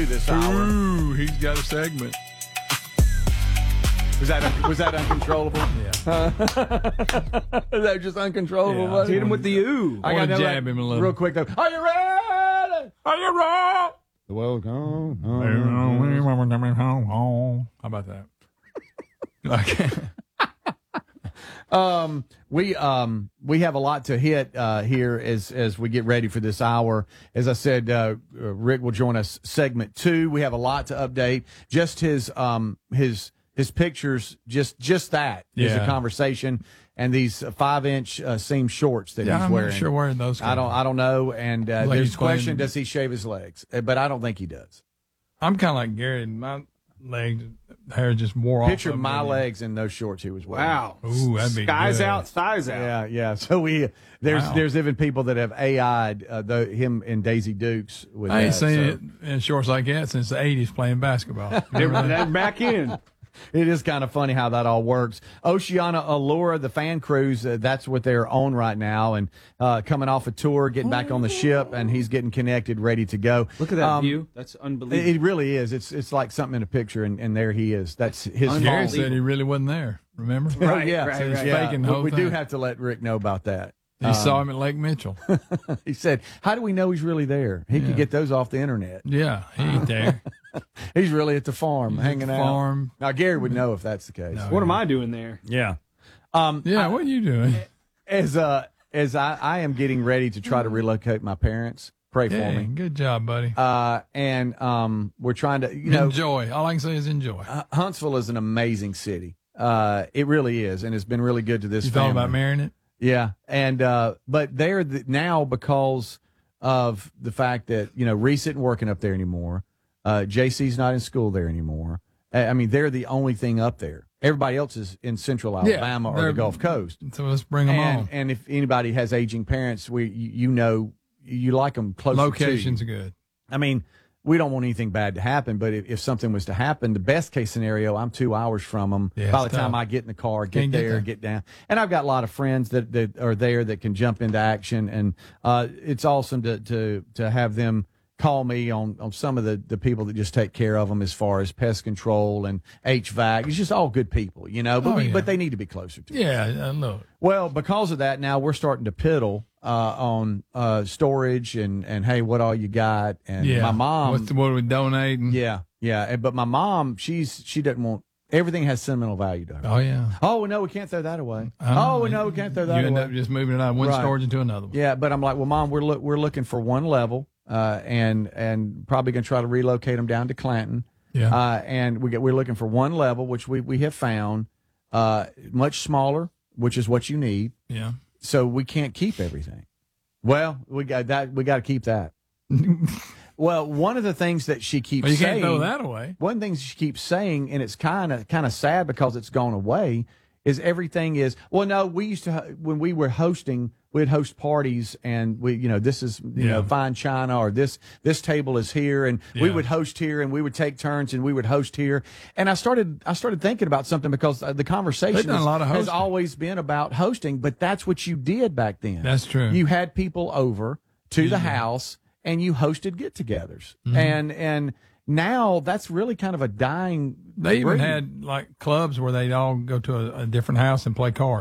2 this hour. Ooh, he's got a segment. Was that uncontrollable? Yeah. Is that just uncontrollable? Yeah. buddy? Hit him with the ooh. I got to to jab him a little. real quick though. Are you ready? Are you right? The world's gone. How about that? Okay. We have a lot to hit here as we get ready for this hour. As I said, Rick will join us segment 2. We have a lot to update. Just his pictures, just that is a Yeah. conversation. And these 5-inch seam shorts that he's I'm wearing. not sure where those come I don't know. And Like there's he's a question: playing- does he shave his legs? But I don't think he does. I'm kind of like Gary. My legs, hair just wore off. Picture of my me. legs in those shorts he was wearing. Wow. Ooh, that'd be Skies good. out, thighs out. Yeah. So there's even people that have AI'd him and Daisy Dukes with I ain't that, seen so. it in shorts like that since the 80s playing basketball. They're back in. It is kind of funny how that all works. Oceana Allura, the fan cruise, that's what they're on right now, and coming off a tour, getting back on the ship, and he's getting connected, ready to go. Look at that view. That's unbelievable. It really is. It's like something in a picture, and there he is. That's his Gary phone. said he really wasn't there. Remember? Right, yeah, right, So he's right. yeah. faking the whole We do thing. have to let Rick know about that. He saw him at Lake Mitchell. He said, "How do we know he's really there? He could get those off the internet. Yeah, he ain't there. He's really at the farm, He's at hanging the out." farm. Now Gary would know if that's the case. No. What am I doing there? Yeah. Yeah, what are you doing? As I am getting ready to try to relocate my parents, pray for Yeah, me. good job, buddy. And we're trying to, Enjoy. All I can say is enjoy. Huntsville is an amazing city. It really is, and it's been really good to this You family. thought about marrying it? Yeah, and but they're now because of the fact that Reese isn't working up there anymore. JC's not in school there anymore. I mean, they're the only thing up there. Everybody else is in Central Alabama or the they're- Gulf Coast. So let's bring them on. And if anybody has aging parents, you like them closer. Locations to are good. I mean, we don't want anything bad to happen, but if something was to happen, the best case scenario, I'm 2 hours from them. Yeah, By the it's time tough. I get in the car, Can't get get there, there. get down, and I've got a lot of friends that are there that can jump into action, and it's awesome to have them call me on some of the people that just take care of them as far as pest control and HVAC. It's just all good people, but but they need to be closer to. Yeah, look. Well, because of that, now we're starting to piddle on storage and hey, what all you got? And Yeah. my mom, What are we donating? yeah. But my mom, she doesn't want everything has sentimental value to her. Oh, yeah. Oh no, we can't throw that away. Oh no, we can't throw that You end away. up just moving it out of one Right. storage into another one. Yeah, but I'm like, well, Mom, we're looking for one level, and probably gonna try to relocate them down to Clanton. Yeah. And we're looking for one level, which we have found, much smaller, which is what you need. Yeah. So we can't keep everything. Well, we got that. We got to keep that. Well, one of the things that she keeps Well, you saying, can't throw that away. one thing she keeps saying, and it's kind of sad because it's gone away, is everything is, well, no, we used to, when we were hosting, we'd host parties and this is, fine china, or this table is here, and we Yeah. would host here, and we would take turns and we would host here. And I started thinking about something because the conversation They've done a lot of has hosting. always been about hosting, but that's what you did back then. That's true. You had people over to the house and you hosted get-togethers. Mm-hmm. And now that's really kind of a dying They even breed. had like clubs where they'd all go to a different house and play cards.